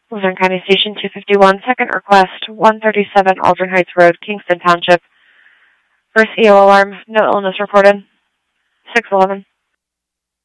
Luzerne County Station 251, second request, 137 Aldrin Heights Road, Kingston Township. First EO alarm, no illness reported. 611.